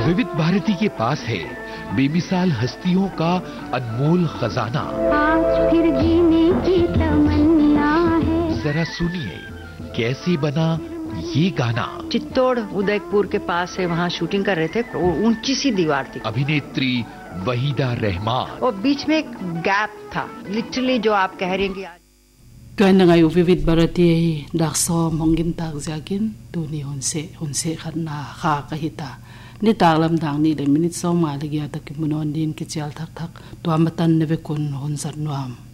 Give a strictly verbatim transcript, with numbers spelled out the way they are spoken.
विविध भारती के पास है बेमिसाल हस्तियों का अनमोल खजाना। आज फिर जीने की तमन्ना है। जरा सुनिए कैसे बना ये गाना। चित्तौड़ उदयपुर के पास है, वहाँ शूटिंग कर रहे थे। ऊंची सी दीवार थी। अभिनेत्री वहीदा रहमान और बीच में एक गैप था, लिटरली जो आप कह रहे हैं। Kaya ngay vivid barati dakso mongin tag jakin tu ni hunse hunse khatna kha kahita ni taglam dang ni le minute so ma ligya tak munon din ki chal thak thak to amatan neve kun hun sat nuam